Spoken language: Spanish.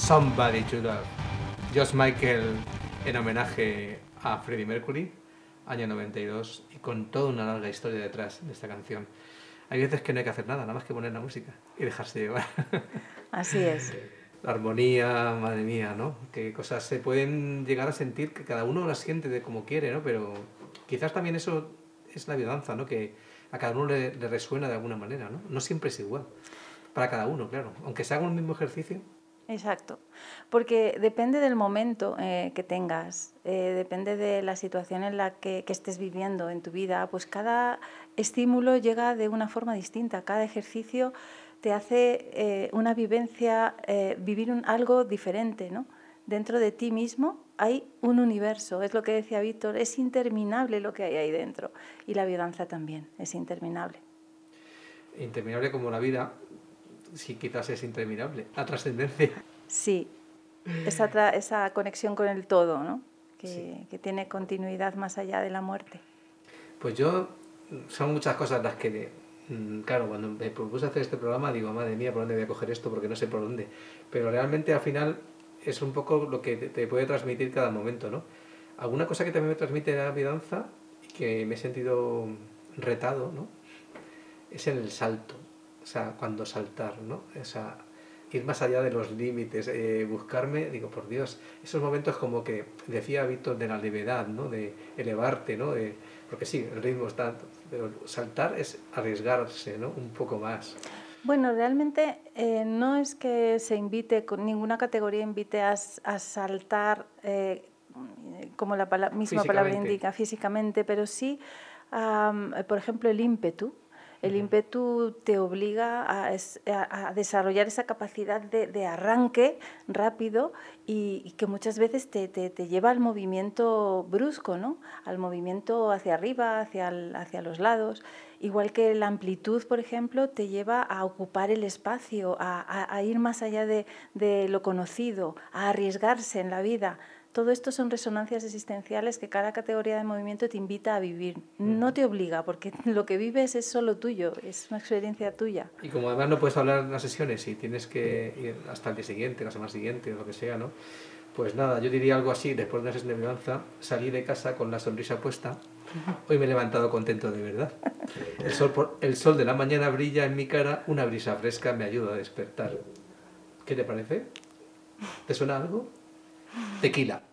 Somebody to Love. George Michael en homenaje a Freddie Mercury, año 92, y con toda una larga historia detrás de esta canción. Hay veces que no hay que hacer nada más que poner la música y dejarse llevar. Así es. La armonía, madre mía, ¿no? Qué cosas se pueden llegar a sentir, que cada uno las siente de como quiere, ¿no? Pero quizás también eso es la biodanza, ¿no? Que a cada uno le resuena de alguna manera, ¿no? No siempre es igual. Para cada uno, claro. Aunque se haga un mismo ejercicio. Exacto, porque depende del momento que tengas, depende de la situación en la que estés viviendo en tu vida, pues cada estímulo llega de una forma distinta, cada ejercicio te hace una vivencia, vivir algo diferente, ¿no? Dentro de ti mismo hay un universo, es lo que decía Víctor, es interminable lo que hay ahí dentro, y la biodanza también es interminable. Interminable como la vida. Sí, quizás es interminable. La trascendencia. Sí, esa conexión con el todo, ¿no? Sí. Que tiene continuidad más allá de la muerte. Pues son muchas cosas las que, claro, cuando me propuse hacer este programa, digo, madre mía, ¿por dónde voy a coger esto? Porque no sé por dónde. Pero realmente al final es un poco lo que te puede transmitir cada momento, ¿no? Alguna cosa que también me transmite la biodanza y que me he sentido retado, ¿no? Es en el salto. O sea, cuando saltar, ¿no? O sea, ir más allá de los límites, buscarme, digo, por Dios, esos momentos como que decía Víctor de la levedad, ¿no? De elevarte, ¿no? Porque sí, el ritmo está, pero saltar es arriesgarse, ¿no? Un poco más. Bueno, realmente no es que se invite, con ninguna categoría invite a saltar, como la misma palabra indica, físicamente, pero sí, por ejemplo, el ímpetu. El ímpetu te obliga a desarrollar esa capacidad de arranque rápido y que muchas veces te lleva al movimiento brusco, ¿no? Al movimiento hacia arriba, hacia los lados. Igual que la amplitud, por ejemplo, te lleva a ocupar el espacio, a ir más allá de lo conocido, a arriesgarse en la vida. Todo esto son resonancias existenciales que cada categoría de movimiento te invita a vivir. No te obliga, porque lo que vives es solo tuyo, es una experiencia tuya. Y como además no puedes hablar en las sesiones y tienes que ir hasta el día siguiente, la semana siguiente, o lo que sea, ¿no? Pues nada, yo diría algo así, después de una sesión de biodanza, salí de casa con la sonrisa puesta. Hoy me he levantado contento de verdad. El sol de la mañana brilla en mi cara, una brisa fresca me ayuda a despertar. ¿Qué te parece? ¿Te suena algo? Tequila.